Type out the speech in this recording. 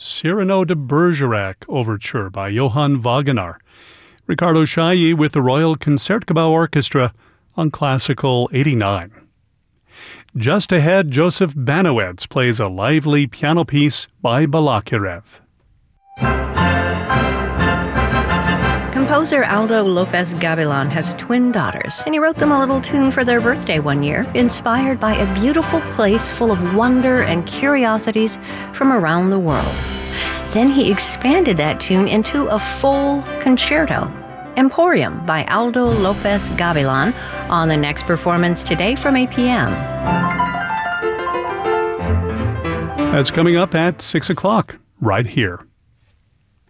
Cyrano de Bergerac Overture by Johann Wagenaar. Ricardo Chailly with the Royal Concertgebouw Orchestra on Classical 89. Just ahead, Joseph Banowetz plays a lively piano piece by Balakirev. Composer Aldo Lopez Gavilan has twin daughters, and he wrote them a little tune for their birthday one year, inspired by a beautiful place full of wonder and curiosities from around the world. Then he expanded that tune into a full concerto, Emporium by Aldo Lopez Gavilan, on the next performance today from 8 p.m. That's coming up at 6 o'clock, right here.